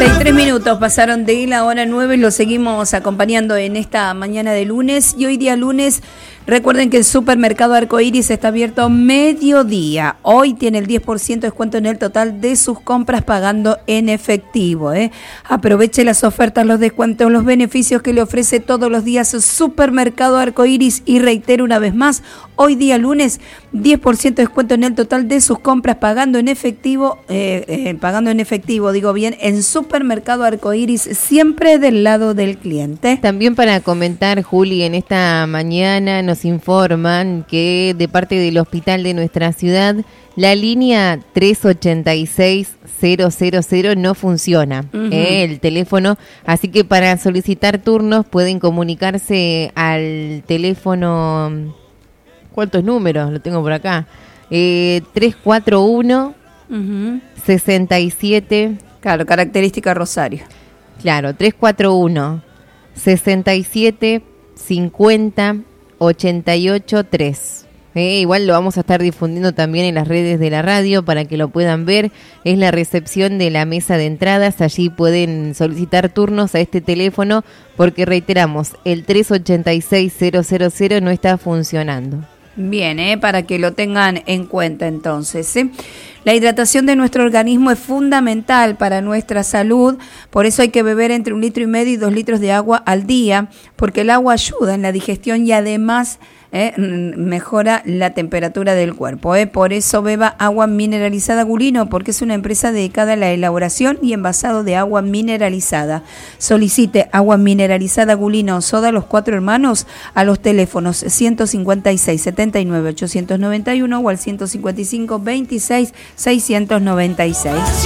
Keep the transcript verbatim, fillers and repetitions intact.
cuarenta y tres minutos pasaron de la hora nueve, lo seguimos acompañando en esta mañana de lunes y hoy día lunes. Recuerden que el supermercado Arcoiris está abierto mediodía. Hoy tiene el diez por ciento de descuento en el total de sus compras pagando en efectivo. ¿eh? Aproveche las ofertas, los descuentos, los beneficios que le ofrece todos los días Supermercado Arcoiris. Y reitero una vez más, hoy día lunes, diez por ciento de descuento en el total de sus compras pagando en efectivo. Eh, eh, pagando en efectivo, digo bien, en Supermercado Arcoiris, siempre del lado del cliente. También para comentar, Juli, en esta mañana nos informan que de parte del hospital de nuestra ciudad, la línea tres ochenta y seis cero cero cero no funciona, uh-huh. eh, el teléfono, así que para solicitar turnos pueden comunicarse al teléfono, ¿cuántos números? Lo tengo por acá, eh, tres cuatro uno, uh-huh. sesenta y siete. Claro, característica Rosario. Claro, tres cuatro uno, sesenta y siete, cincuenta, ochenta y ocho, tres. Eh, igual lo vamos a estar difundiendo también en las redes de la radio para que lo puedan ver. Es la recepción de la mesa de entradas. Allí pueden solicitar turnos a este teléfono porque, reiteramos, el tres ochenta y seis cero cero cero no está funcionando. Bien, eh, para que lo tengan en cuenta entonces. ¿eh? La hidratación de nuestro organismo es fundamental para nuestra salud, por eso hay que beber entre un litro y medio y dos litros de agua al día, porque el agua ayuda en la digestión y además eh, mejora la temperatura del cuerpo. Eh. Por eso beba agua mineralizada Gulino, porque es una empresa dedicada a la elaboración y envasado de agua mineralizada. Solicite agua mineralizada Gulino Soda Los Cuatro Hermanos a los teléfonos ciento cincuenta y seis, setenta y nueve, ochocientos noventa y uno o al ciento cincuenta y cinco, veintiséis, seiscientos noventa y seis.